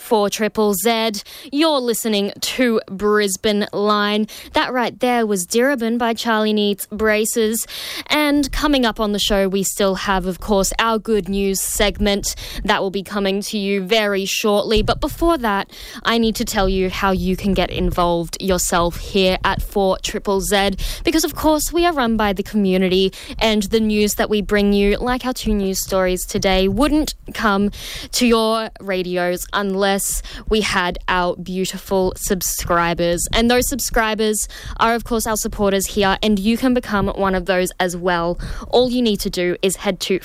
4 Triple Z. You're listening to Brisbane Line. That right there was Diribin by Charlie Needs Braces. And coming up on the show, we still have, of course, our good news segment that will be coming to you very shortly. But before that, I need to tell you how you can get involved yourself here at 4 Triple Z. Because, of course, we are run by the community, and the news that we bring you, like our 2 news stories today, wouldn't come to your radios unless we had our beautiful subscribers. And those subscribers are, of course, our supporters here, and you can become one of those as well. All you need to do is head to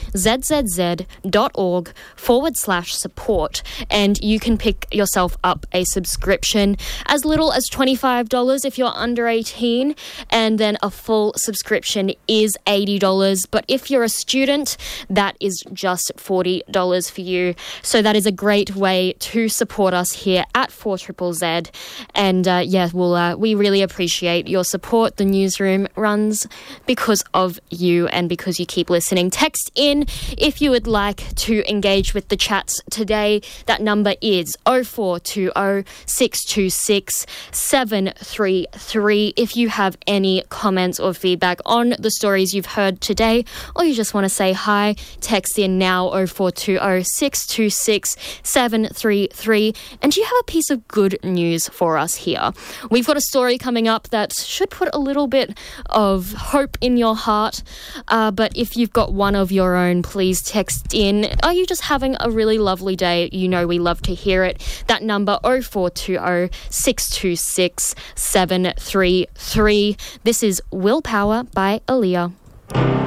4zzz.org/support, and you can pick yourself up a subscription as little as $25 if you're under 18, and then a full subscription is $80. But if you're a student, that is just $40 for you. So that is a great way to support us here at 4 Triple Z. And we really appreciate your support. The newsroom runs because of you and because you keep listening. Text in if you would like to engage with the chats today. That number is 0420 626 733. If you have any comments or feedback on the stories you've heard today, or you just want to say hi, text in now 0420 626 733. And do you have a piece of good news for us here? We've got a story coming up that should put a little bit of hope in your heart. But if you've got one of your own, please text in. Are you just having a really lovely day? You know we love to hear it. That number 0420 626 733. This is Willpower by Aaliyah.